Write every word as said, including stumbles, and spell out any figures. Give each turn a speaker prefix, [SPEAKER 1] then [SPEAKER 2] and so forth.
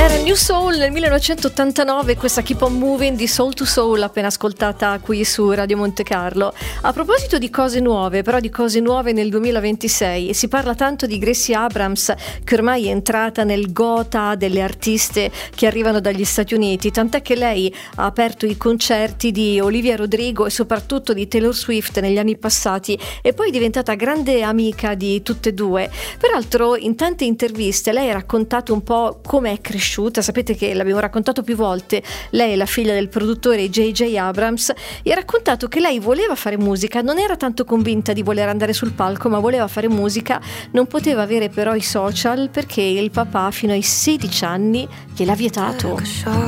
[SPEAKER 1] New Soul nel millenovecentottantanove, questa Keep on Moving di Soul to Soul appena ascoltata qui su Radio Monte Carlo. A proposito di cose nuove, però di cose nuove nel duemilaventisei, si parla tanto di Gracie Abrams, che ormai è entrata nel gotha delle artiste che arrivano dagli Stati Uniti, tant'è che lei ha aperto i concerti di Olivia Rodrigo e soprattutto di Taylor Swift negli anni passati e poi è diventata grande amica di tutte e due. Peraltro in tante interviste lei ha raccontato un po' come è cresciuta. Sapete che l'abbiamo raccontato più volte, lei è la figlia del produttore J J Abrams e ha raccontato che lei voleva fare musica, non era tanto convinta di voler andare sul palco, ma voleva fare musica, non poteva avere però i social perché il papà fino ai sedici anni gliel'ha vietato.